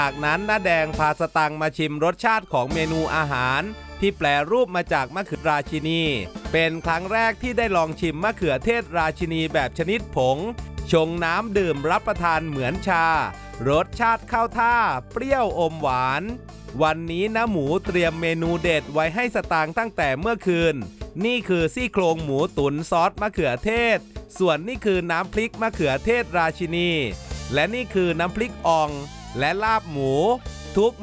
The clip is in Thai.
จากนั้นน้าแดงพาสตังค์มาชิมรสชาติของเมนูอาหารที่แปรรูปมาจากมะเขือราชินีเป็นครั้งแรกที่ได้ลองชิมมะเขือเทศราชินีแบบชนิดผงชงน้ำดื่มรับประทานเหมือนชารสชาติเข้าท่าเปรี้ยวอมหวานวันนี้น้าหมูเตรียมเมนูเด็ดไว้ให้สตางค์ตั้งแต่เมื่อคืนนี่คือซี่โครงหมูตุ๋นซอสมะเขือเทศส่วนนี่คือน้ำพริกมะเขือเทศราชินีและนี่คือน้ำพริกอ่องและลาบหมูทุก